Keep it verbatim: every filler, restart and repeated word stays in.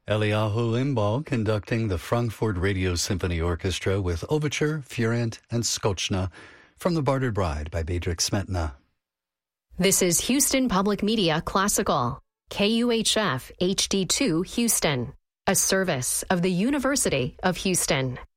Eliyahu Limbaugh conducting the Frankfurt Radio Symphony Orchestra with Overture, Furent, and Skochna from The Bartered Bride by Bedřich Smetana. This is Houston Public Media Classical, K U H F H D two Houston, a service of the University of Houston.